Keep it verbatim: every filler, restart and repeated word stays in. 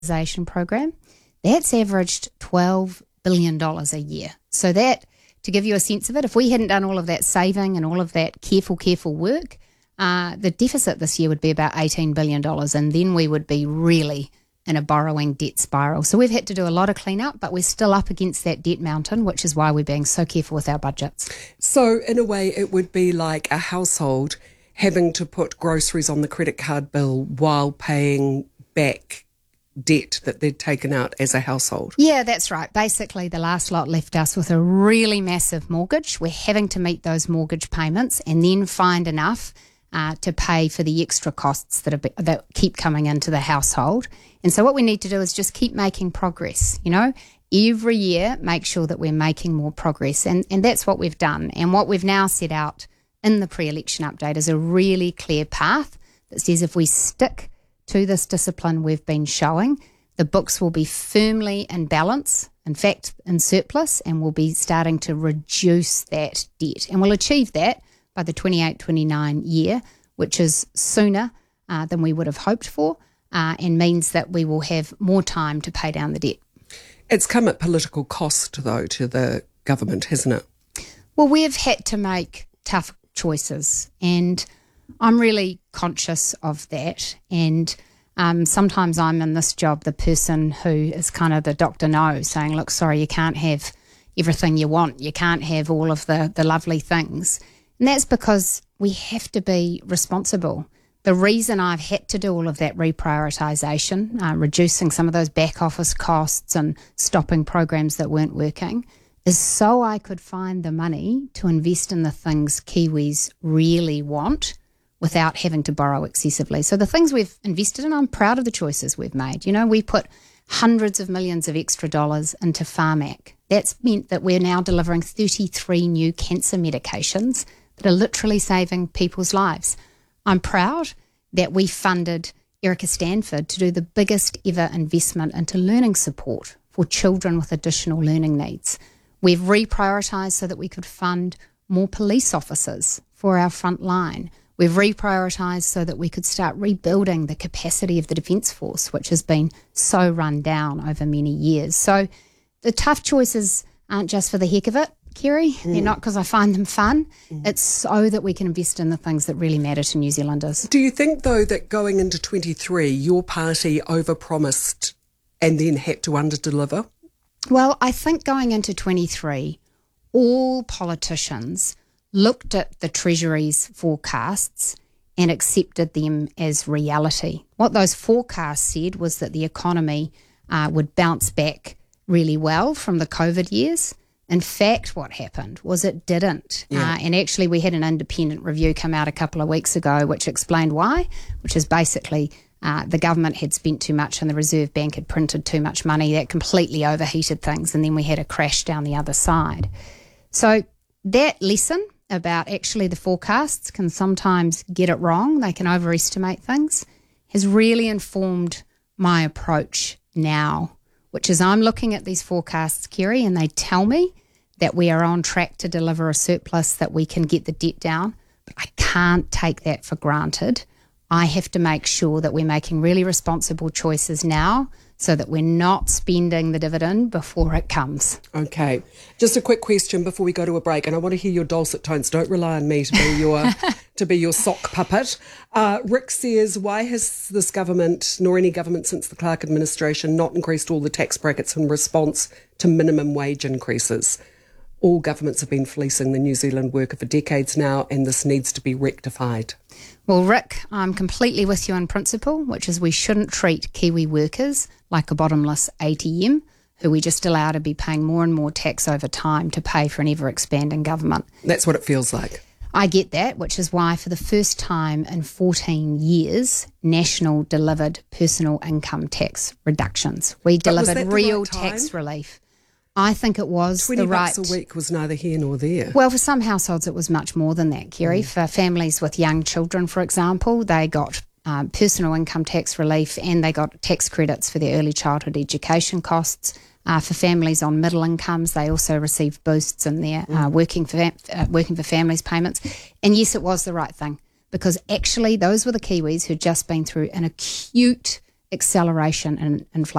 program, that's averaged twelve billion dollars a year. So that, to give you a sense of it, if we hadn't done all of that saving and all of that careful, careful work, uh, the deficit this year would be about eighteen billion dollars, and then we would be really in a borrowing debt spiral. So we've had to do a lot of cleanup, but we're still up against that debt mountain, which is why we're being so careful with our budgets. So in a way, it would be like a household having to put groceries on the credit card bill while paying back debt that they'd taken out as a household. Yeah, that's right. Basically, the last lot left us with a really massive mortgage. We're having to meet those mortgage payments and then find enough uh, to pay for the extra costs that, are, that keep coming into the household. And so what we need to do is just keep making progress, you know, every year make sure that we're making more progress. And, and that's what we've done. And what we've now set out in the pre-election update is a really clear path that says if we stick to this discipline we've been showing, the books will be firmly in balance, in fact, in surplus, and we'll be starting to reduce that debt. And we'll achieve that by the twenty-eight twenty-nine year, which is sooner uh, than we would have hoped for, uh, and means that we will have more time to pay down the debt. It's come at political cost, though, to the government, hasn't it? Well, we've had to make tough choices, and I'm really conscious of that. And um, sometimes I'm in this job the person who is kind of the Doctor No, saying, look, sorry, you can't have everything you want. You can't have all of the, the lovely things. And that's because we have to be responsible. The reason I've had to do all of that reprioritisation, uh, reducing some of those back office costs and stopping programs that weren't working, is so I could find the money to invest in the things Kiwis really want without having to borrow excessively. So the things we've invested in, I'm proud of the choices we've made. You know, we put hundreds of millions of extra dollars into Pharmac. That's meant that we're now delivering thirty-three new cancer medications that are literally saving people's lives. I'm proud that we funded Erica Stanford to do the biggest ever investment into learning support for children with additional learning needs. We've reprioritised so that we could fund more police officers for our front line. We've reprioritised so that we could start rebuilding the capacity of the Defence Force, which has been so run down over many years. So the tough choices aren't just for the heck of it, Kerry. Mm. They're not because I find them fun. Mm. It's so that we can invest in the things that really matter to New Zealanders. Do you think, though, that going into twenty-three, your party overpromised and then had to underdeliver? Well, I think going into twenty-three, all politicians looked at the Treasury's forecasts and accepted them as reality. What those forecasts said was that the economy uh, would bounce back really well from the COVID years. In fact, what happened was it didn't. Yeah. Uh, and actually we had an independent review come out a couple of weeks ago which explained why, which is basically uh, the government had spent too much and the Reserve Bank had printed too much money. That completely overheated things, and then we had a crash down the other side. So that lesson about actually the forecasts can sometimes get it wrong, they can overestimate things, has really informed my approach now, which is I'm looking at these forecasts, Kerry, and they tell me that we are on track to deliver a surplus, that we can get the debt down, but I can't take that for granted. I have to make sure that we're making really responsible choices now so that we're not spending the dividend before it comes. Okay. Just a quick question before we go to a break, and I want to hear your dulcet tones. Don't rely on me to be your to be your sock puppet. Uh, Rick says, why has this government, nor any government since the Clark administration, not increased all the tax brackets in response to minimum wage increases? All governments have been fleecing the New Zealand worker for decades now, and this needs to be rectified. Well, Rick, I'm completely with you in principle, which is we shouldn't treat Kiwi workers like a bottomless A T M who we just allow to be paying more and more tax over time to pay for an ever-expanding government. That's what it feels like. I get that, which is why for the first time in fourteen years, National delivered personal income tax reductions. We delivered real right tax relief. I think it was the right... twenty bucks a week was neither here nor there. Well, for some households it was much more than that, Kerry. Mm. For families with young children, for example, they got um, personal income tax relief and they got tax credits for their early childhood education costs. Uh, for families on middle incomes, they also received boosts in their mm. uh, working for uh, working for families payments. And yes, it was the right thing, because actually those were the Kiwis who'd just been through an acute acceleration in inflation.